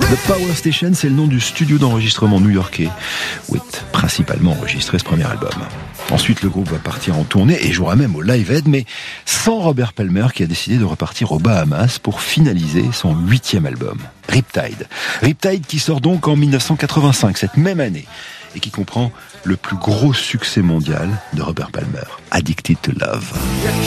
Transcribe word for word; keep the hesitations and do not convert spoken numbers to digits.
The Power Station, c'est le nom du studio d'enregistrement new-yorkais où est principalement enregistré ce premier album. Ensuite, le groupe va partir en tournée et jouera même au Live Aid, mais sans Robert Palmer qui a décidé de repartir aux Bahamas pour finaliser son huitième album, Riptide. Riptide qui sort donc en dix-neuf cent quatre-vingt-cinq, cette même année, et qui comprend le plus gros succès mondial de Robert Palmer, Addicted to Love.